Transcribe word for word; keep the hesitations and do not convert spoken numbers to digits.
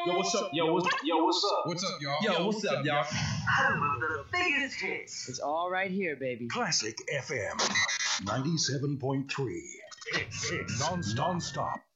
Yo, what's up? Yo, what's yo, what's up? What's up, y'all? Yo, what's up, y'all? Home of the biggest hits. It's all right here, baby. Classic F M ninety-seven point three. Hits, hits. Non-stop. Non-stop.